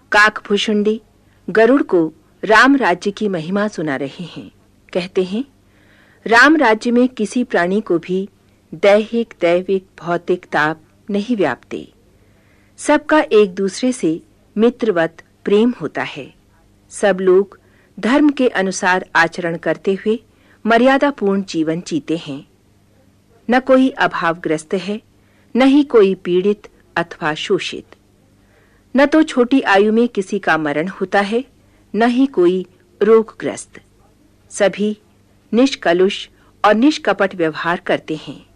काकभूषुंडी गरुड़ को राम राज्य की महिमा सुना रहे हैं। कहते हैं, राम राज्य में किसी प्राणी को भी दैहिक, दैविक, भौतिक ताप नहीं व्यापते। सबका एक दूसरे से मित्रवत प्रेम होता है। सब लोग धर्म के अनुसार आचरण करते हुए मर्यादापूर्ण जीवन जीते हैं। न कोई अभावग्रस्त है, न ही कोई पीड़ित अथवा शोषित। न तो छोटी आयु में किसी का मरण होता है, न ही कोई रोगग्रस्त। सभी निष्कलुष और निष्कपट व्यवहार करते हैं।